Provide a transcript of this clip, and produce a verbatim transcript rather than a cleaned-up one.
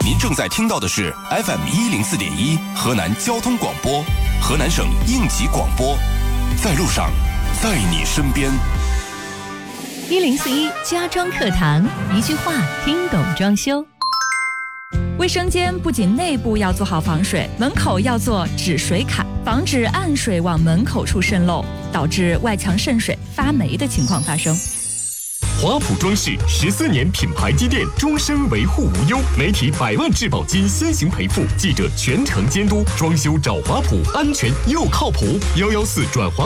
您正在听到的是 F M 一零四点一河南交通广播，河南省应急广播，在路上，在你身边。 一零四一家装课堂，一句话听懂装修。卫生间不仅内部要做好防水，门口要做止水坎，防止暗水往门口处渗漏，导致外墙渗水、发霉的情况发生。 华普装饰十四年品牌积淀，终身维护无忧，媒体百万质保金先行赔付，记者全程监督，装修找华普，安全又靠谱。幺幺四转华。